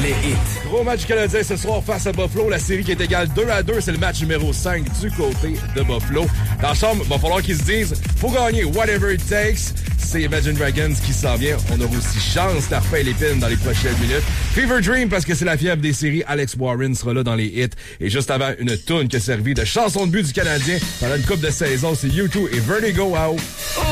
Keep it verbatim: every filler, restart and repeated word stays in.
les hits. Gros match canadien ce soir face à Buffalo. La série qui est égale deux à deux. C'est le match numéro cinq du côté de Buffalo. Dans la chambre, il va falloir qu'ils se disent faut gagner, whatever it takes. C'est Imagine Dragons qui s'en vient. On aura aussi chance d'arfer l'épine dans les prochaines minutes. Fever Dream, parce que c'est la fièvre des séries. Alex Warren sera là dans les hits. Et juste avant, une toune qui a servi de chanson de but du Canadien pendant une coupe de saison, c'est U deux et Vertigo Out.